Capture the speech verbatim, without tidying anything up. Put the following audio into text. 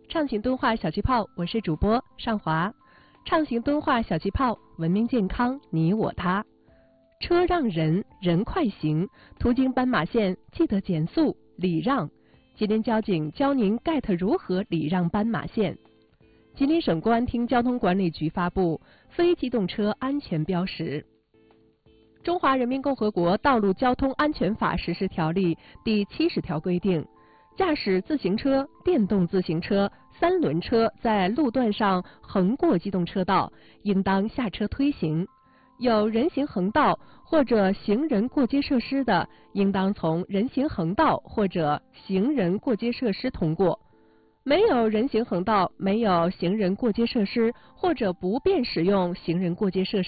畅行敦化小气泡，我是主播尚华。畅行敦化小气泡，文明健康，你我他。车让人，人快行，途经斑马线记得减速礼让。吉林交警教您 get 如何礼让斑马线。吉林省公安厅交通管理局发布《非机动车安全标识》。中华人民共和国道路交通安全法实施条例第七十条规定，驾驶自行车、电动自行车、三轮车在路段上横过机动车道，应当下车推行；有人行横道或者行人过街设施的，应当从人行横道或者行人过街设施通过；没有人行横道、没有行人过街设施或者不便使用行人过街设施